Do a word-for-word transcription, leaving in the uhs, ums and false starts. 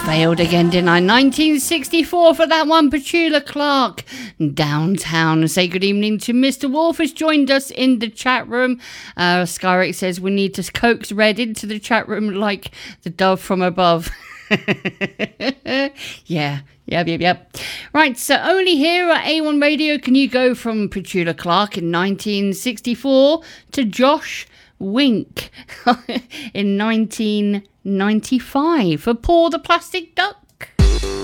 failed again, didn't I? nineteen sixty-four for that one. Petula Clark, Downtown. Say good evening to Mister Wolf, who's joined us in the chat room. Uh, Skyrick says we need to coax Red into the chat room like the dove from above. yeah, yep, yep, yep. Right, so only here at A one Radio can you go from Petula Clark in nineteen sixty-four to Josh Wink in nineteen ninety-five for Paw the Plastic Duck.